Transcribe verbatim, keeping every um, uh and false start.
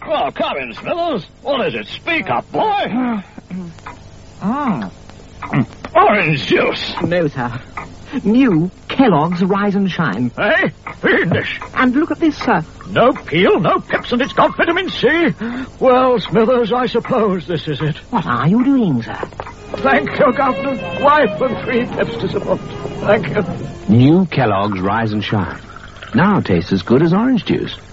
Well, come in, Smithers. What is it? Speak up, boy. Mm. Orange juice. No, sir. New Kellogg's Rise and Shine. Hey, fiendish. And look at this, sir. No peel, no pips, and it's got vitamin C. Well, Smithers, I suppose this is it. What are you doing, sir? Thank you, Governor. Wife and three pips to support. Thank you. New Kellogg's Rise and Shine. Now tastes as good as orange juice.